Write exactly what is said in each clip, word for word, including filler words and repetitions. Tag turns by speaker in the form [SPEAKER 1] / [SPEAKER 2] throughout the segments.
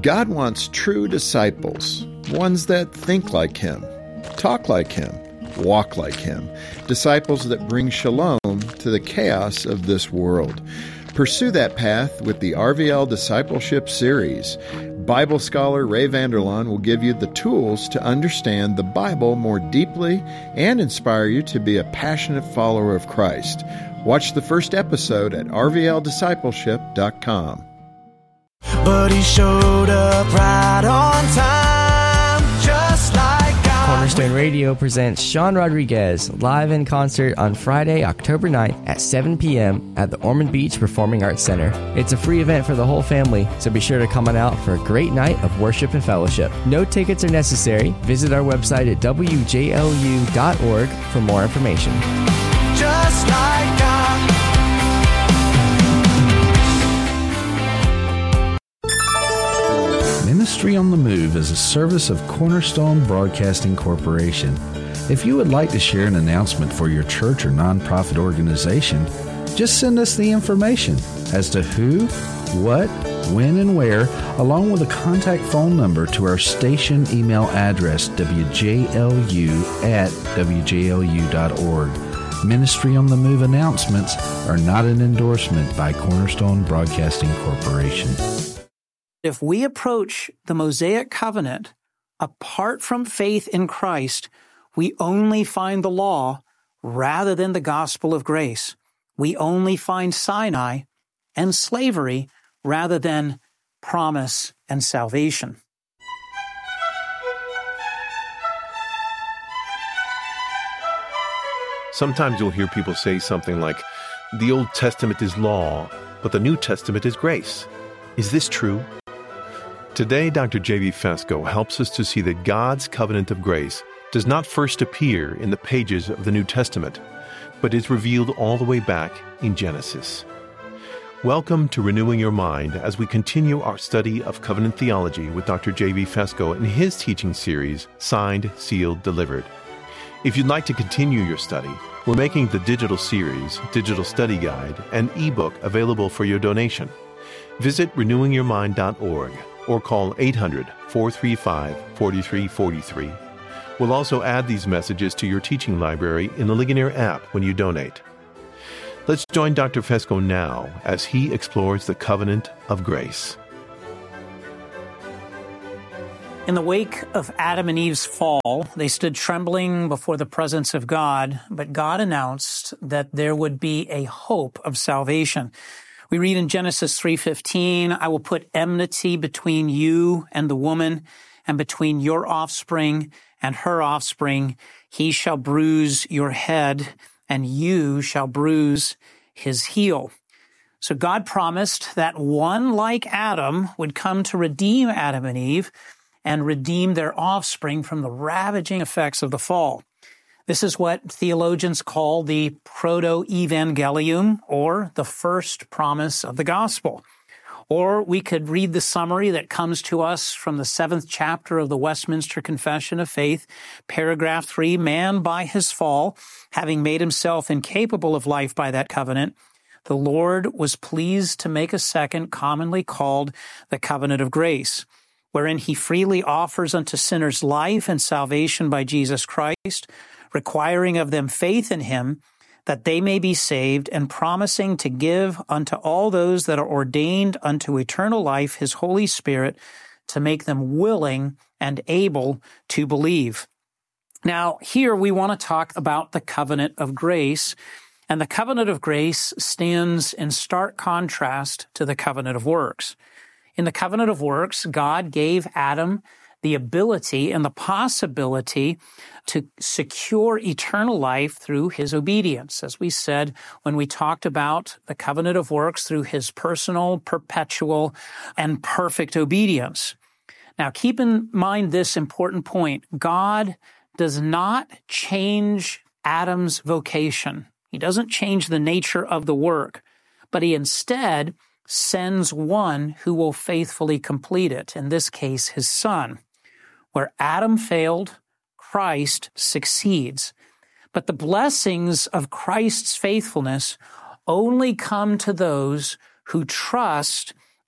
[SPEAKER 1] God wants true disciples, ones that think like Him, talk like Him, walk like Him, disciples that bring shalom to the chaos of this world. Pursue that path with the R V L Discipleship Series. Bible scholar Ray Vander Laan will give you the tools to understand the Bible more deeply and inspire you to be a passionate follower of Christ. Watch the first episode at r v l discipleship dot com.
[SPEAKER 2] But he showed up right on time, just like God.
[SPEAKER 3] Cornerstone Radio presents Sean Rodriguez live in concert on Friday, October ninth at seven p.m. at the Ormond Beach Performing Arts Center. It's a free event for the whole family, so be sure to come on out for a great night of worship and fellowship. No tickets are necessary. Visit our website at w j l u dot org for more information.
[SPEAKER 2] Just like God.
[SPEAKER 4] Ministry on the Move is a service of Cornerstone Broadcasting Corporation. If you would like to share an announcement for your church or nonprofit organization, just send us the information as to who, what, when, and where, along with a contact phone number to our station email address, w j l u at w j l u dot org. Ministry on the Move announcements are not an endorsement by Cornerstone Broadcasting Corporation.
[SPEAKER 5] If we approach the Mosaic covenant apart from faith in Christ, we only find the law rather than the gospel of grace. We only find Sinai and slavery rather than promise and salvation.
[SPEAKER 6] Sometimes you'll hear people say something like, the Old Testament is law, but the New Testament is grace. Is this true? Today, Doctor J V Fesko helps us to see that God's covenant of grace does not first appear in the pages of the New Testament, but is revealed all the way back in Genesis. Welcome to Renewing Your Mind as we continue our study of covenant theology with Doctor J V Fesko in his teaching series, Signed, Sealed, Delivered. If you'd like to continue your study, we're making the digital series, digital study guide, and ebook available for your donation. Visit renewing your mind dot org. or call eight hundred, four three five, four three four three. We'll also add these messages to your teaching library in the Ligonier app when you donate. Let's join Doctor Fesko now as he explores the covenant of grace.
[SPEAKER 5] In the wake of Adam and Eve's fall, they stood trembling before the presence of God, but God announced that there would be a hope of salvation. We read in Genesis three fifteen, I will put enmity between you and the woman, and between your offspring and her offspring. He shall bruise your head, and you shall bruise his heel. So God promised that one like Adam would come to redeem Adam and Eve and redeem their offspring from the ravaging effects of the fall. This is what theologians call the proto-evangelium, or the first promise of the gospel. Or we could read the summary that comes to us from the seventh chapter of the Westminster Confession of Faith, paragraph three, man by his fall, having made himself incapable of life by that covenant, the Lord was pleased to make a second, commonly called the covenant of grace, wherein he freely offers unto sinners life and salvation by Jesus Christ, requiring of them faith in him, that they may be saved, and promising to give unto all those that are ordained unto eternal life his Holy Spirit, to make them willing and able to believe. Now, here we want to talk about the covenant of grace, and the covenant of grace stands in stark contrast to the covenant of works. In the covenant of works, God gave Adam the ability and the possibility to secure eternal life through his obedience, as we said when we talked about the covenant of works, through his personal, perpetual, and perfect obedience. Now, keep in mind this important point. God does not change Adam's vocation. He doesn't change the nature of the work, but he instead sends one who will faithfully complete it, in this case, his son. Where Adam failed, Christ succeeds. But the blessings of Christ's faithfulness only come to those who trust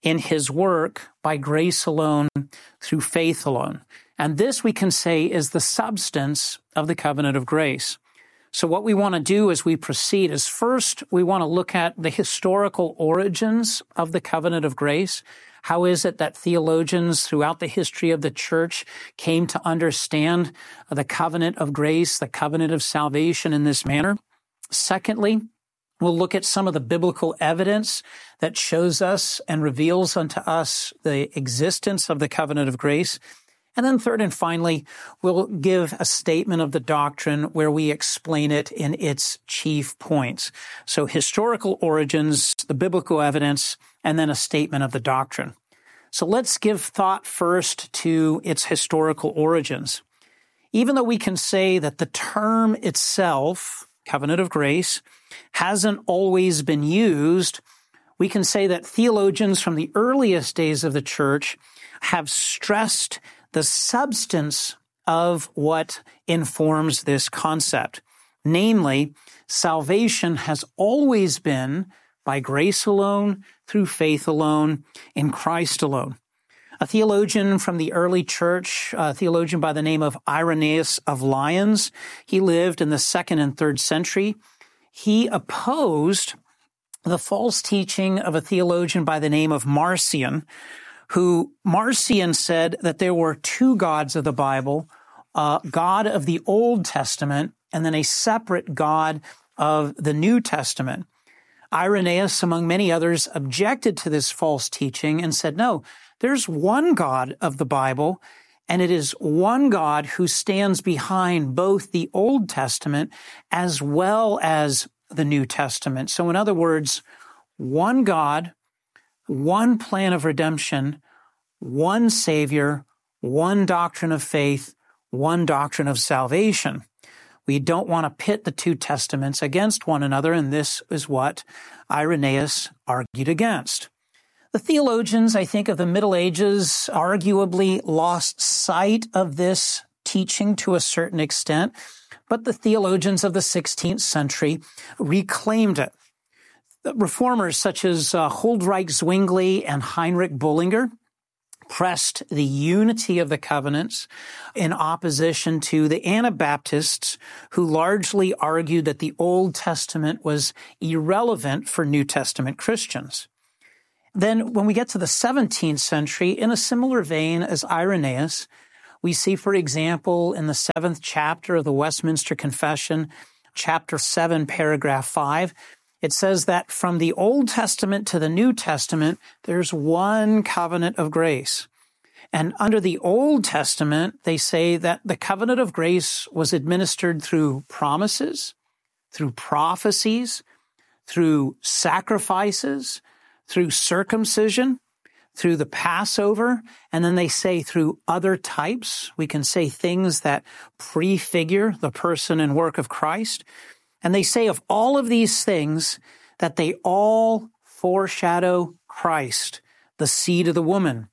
[SPEAKER 5] in his work by grace alone, through faith alone. And this, we can say, is the substance of the covenant of grace. So what we want to do as we proceed is first, we want to look at the historical origins of the covenant of grace. How is it that theologians throughout the history of the church came to understand the covenant of grace, the covenant of salvation in this manner? Secondly, we'll look at some of the biblical evidence that shows us and reveals unto us the existence of the covenant of grace. And then third and finally, we'll give a statement of the doctrine where we explain it in its chief points. So historical origins, the biblical evidence, and then a statement of the doctrine. So let's give thought first to its historical origins. Even though we can say that the term itself, covenant of grace, hasn't always been used, we can say that theologians from the earliest days of the church have stressed the substance of what informs this concept. Namely, salvation has always been by grace alone, through faith alone, in Christ alone. A theologian from the early church, a theologian by the name of Irenaeus of Lyons, he lived in the second and third century. He opposed the false teaching of a theologian by the name of Marcion, who Marcion said that there were two gods of the Bible, a God of the Old Testament and then a separate God of the New Testament. Irenaeus, among many others, objected to this false teaching and said, no, there's one God of the Bible, and it is one God who stands behind both the Old Testament as well as the New Testament. So in other words, one God, one plan of redemption, one Savior, one doctrine of faith, one doctrine of salvation. We don't want to pit the two testaments against one another, and this is what Irenaeus argued against. The theologians, I think, of the Middle Ages arguably lost sight of this teaching to a certain extent, but the theologians of the sixteenth century reclaimed it. Reformers such as uh, Huldreich Zwingli and Heinrich Bullinger pressed the unity of the covenants in opposition to the Anabaptists, who largely argued that the Old Testament was irrelevant for New Testament Christians. Then when we get to the seventeenth century, in a similar vein as Irenaeus, we see, for example, in the seventh chapter of the Westminster Confession, chapter seven, paragraph five, it says that from the Old Testament to the New Testament, there's one covenant of grace. And under the Old Testament, they say that the covenant of grace was administered through promises, through prophecies, through sacrifices, through circumcision, through the Passover, and then they say through other types. We can say things that prefigure the person and work of Christ. And they say of all of these things that they all foreshadow Christ, the seed of the woman.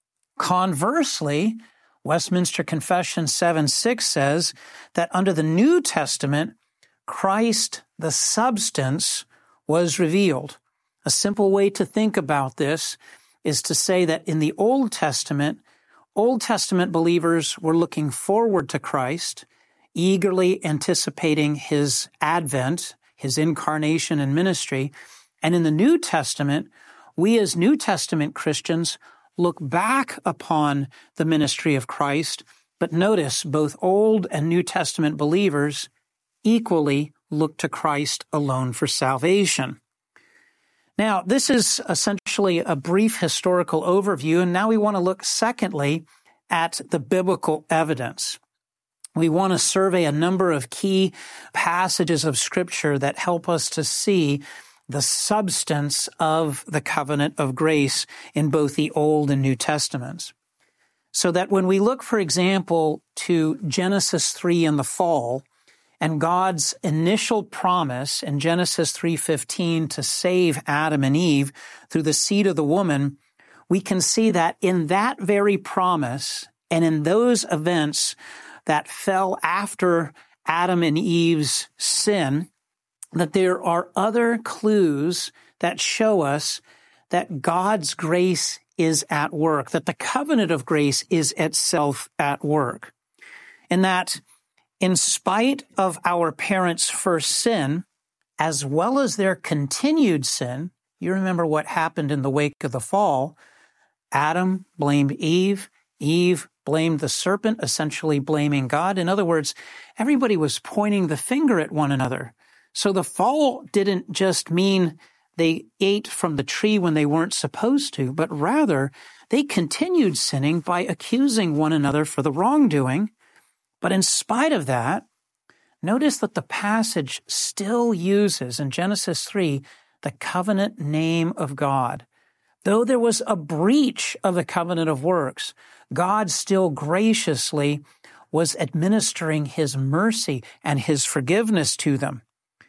[SPEAKER 5] Conversely, Westminster Confession seven six says that under the New Testament, Christ, the substance, was revealed. A simple way to think about this is to say that in the Old Testament, Old Testament believers were looking forward to Christ, eagerly anticipating his advent, his incarnation and ministry. And in the New Testament, we as New Testament Christians look back upon the ministry of Christ, but notice both Old and New Testament believers equally look to Christ alone for salvation. Now, this is essentially a brief historical overview, and now we want to look secondly at the biblical evidence. We want to survey a number of key passages of Scripture that help us to see the substance of the covenant of grace in both the Old and New Testaments. So that when we look, for example, to Genesis three and the fall, and God's initial promise in Genesis three fifteen to save Adam and Eve through the seed of the woman, we can see that in that very promise and in those events that fell after Adam and Eve's sin, that there are other clues that show us that God's grace is at work, that the covenant of grace is itself at work. And that in spite of our parents' first sin, as well as their continued sin, you remember what happened in the wake of the fall. Adam blamed Eve. Eve blamed the serpent, essentially blaming God. In other words, everybody was pointing the finger at one another. So the fall didn't just mean they ate from the tree when they weren't supposed to, but rather they continued sinning by accusing one another for the wrongdoing. But in spite of that, notice that the passage still uses in Genesis three the covenant name of God. Though there was a breach of the covenant of works, God still graciously was administering his mercy and his forgiveness to them.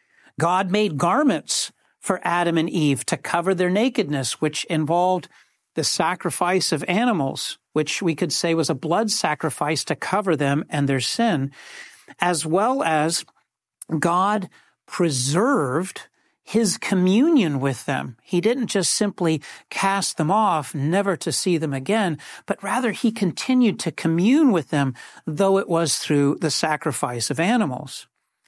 [SPEAKER 5] God made garments for Adam and Eve to cover their nakedness, which involved the sacrifice of animals, which we could say was a blood sacrifice to cover them and their sin, as well as God preserved his communion with them. He didn't just simply cast them off, never to see them again, but rather he continued to commune with them, though it was through the sacrifice of animals.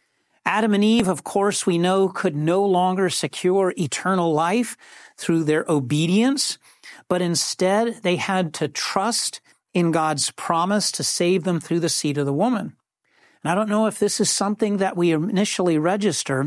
[SPEAKER 5] Adam and Eve, of course, we know, could no longer secure eternal life through their obedience, but instead they had to trust in God's promise to save them through the seed of the woman. And I don't know if this is something that we initially register,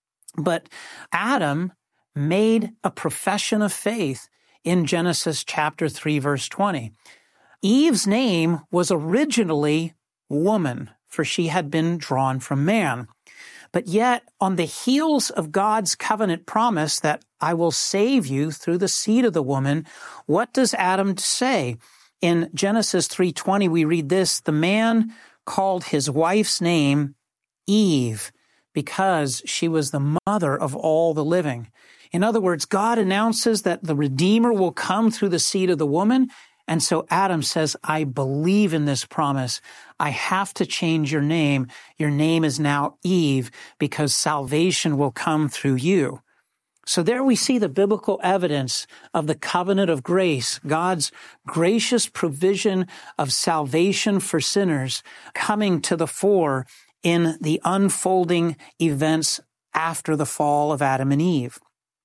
[SPEAKER 5] but Adam made a profession of faith in Genesis chapter three, verse twenty. Eve's name was originally woman, for she had been drawn from man. But yet, on the heels of God's covenant promise that I will save you through the seed of the woman, what does Adam say? In Genesis three twenty, we read this, the man called his wife's name Eve, because she was the mother of all the living. In other words, God announces that the Redeemer will come through the seed of the woman, and so Adam says, I believe in this promise. I have to change your name. Your name is now Eve, because salvation will come through you. So there we see the biblical evidence of the covenant of grace, God's gracious provision of salvation for sinners coming to the fore in the unfolding events after the fall of Adam and Eve.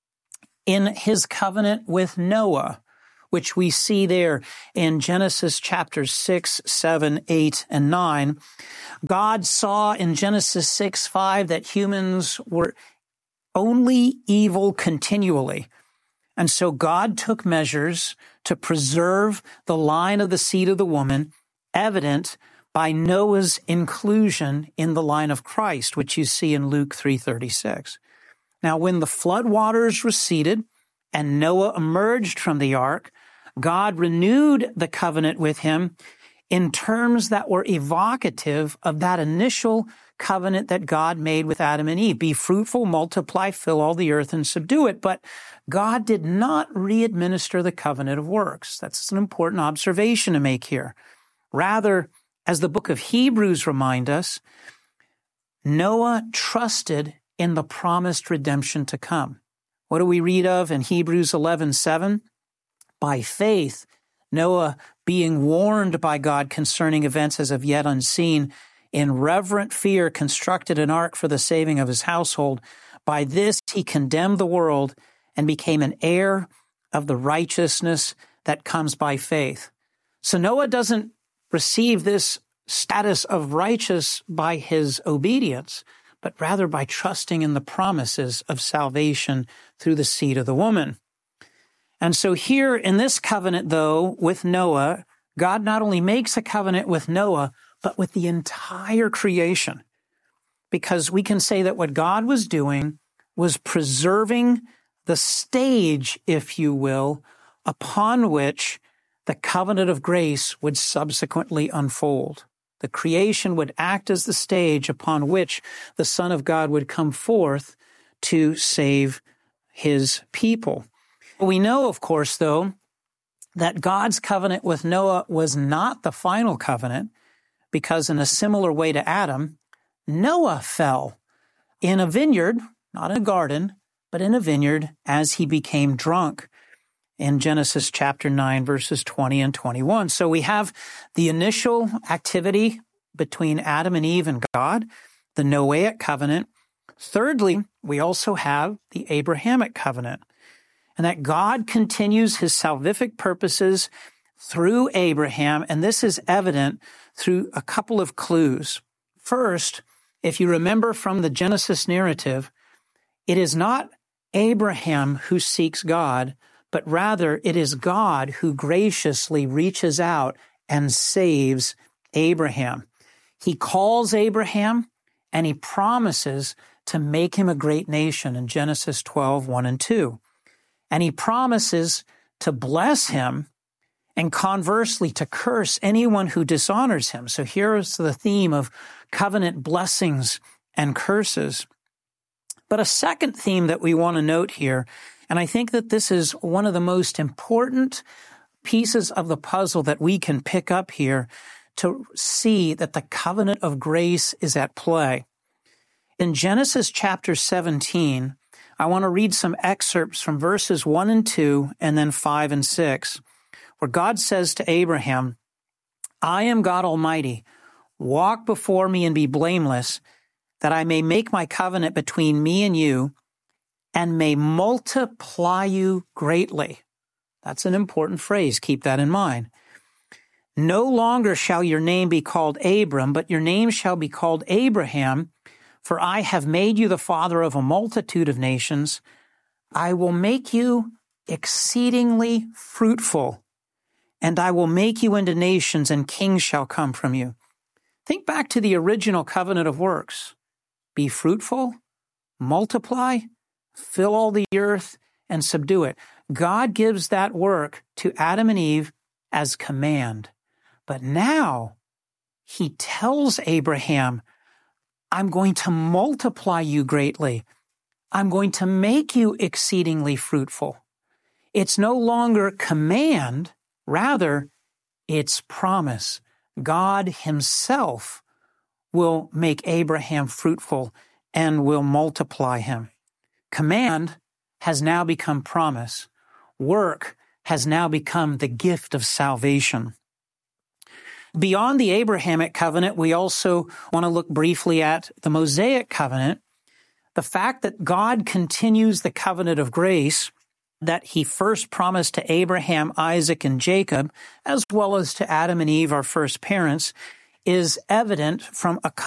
[SPEAKER 5] In his covenant with Noah, which we see there in Genesis chapters six, seven, eight, and nine, God saw in Genesis six, five that humans were only evil continually. And so God took measures to preserve the line of the seed of the woman, evident by Noah's inclusion in the line of Christ, which you see in Luke three thirty-six. Now, when the flood waters receded and Noah emerged from the ark, God renewed the covenant with him in terms that were evocative of that initial covenant that God made with Adam and Eve. Be fruitful, multiply, fill all the earth, and subdue it. But God did not re-administer the covenant of works. That's an important observation to make here. Rather, as the book of Hebrews reminds us, Noah trusted in the promised redemption to come. What do we read of in Hebrews eleven seven? By faith, Noah, being warned by God concerning events as of yet unseen, in reverent fear constructed an ark for the saving of his household. By this he condemned the world and became an heir of the righteousness that comes by faith. So Noah doesn't receive this status of righteous by his obedience, but rather by trusting in the promises of salvation through the seed of the woman. And so here in this covenant, though, with Noah, God not only makes a covenant with Noah, but with the entire creation. Because we can say that what God was doing was preserving the stage, if you will, upon which the covenant of grace would subsequently unfold. The creation would act as the stage upon which the Son of God would come forth to save his people. We know, of course, though, that God's covenant with Noah was not the final covenant, because in a similar way to Adam, Noah fell in a vineyard, not in a garden, but in a vineyard as he became drunk. in Genesis chapter nine, verses twenty and twenty-one. So we have the initial activity between Adam and Eve and God, the Noahic covenant. Thirdly, we also have the Abrahamic covenant, and that God continues his salvific purposes through Abraham, and this is evident through a couple of clues. First, if you remember from the Genesis narrative, it is not Abraham who seeks God, but rather it is God who graciously reaches out and saves Abraham. He calls Abraham and he promises to make him a great nation in Genesis twelve, one and two. And he promises to bless him and conversely to curse anyone who dishonors him. So here is the theme of covenant blessings and curses. But a second theme that we want to note here, and I think that this is one of the most important pieces of the puzzle that we can pick up here to see that the covenant of grace is at play. In Genesis chapter seventeen, I want to read some excerpts from verses one and two and then five and six, where God says to Abraham, I am God Almighty. Walk before me and be blameless, that I may make my covenant between me and you and may multiply you greatly. That's an important phrase. Keep that in mind. No longer shall your name be called Abram, but your name shall be called Abraham, for I have made you the father of a multitude of nations. I will make you exceedingly fruitful, and I will make you into nations, and kings shall come from you. Think back to the original covenant of works. Be fruitful, multiply, fill all the earth, and subdue it. God gives that work to Adam and Eve as command. But now he tells Abraham, I'm going to multiply you greatly. I'm going to make you exceedingly fruitful. It's no longer command, rather, it's promise. God himself will make Abraham fruitful and will multiply him. Command has now become promise. Work has now become the gift of salvation. Beyond the Abrahamic covenant, we also want to look briefly at the Mosaic covenant. The fact that God continues the covenant of grace that he first promised to Abraham, Isaac, and Jacob, as well as to Adam and Eve, our first parents, is evident from a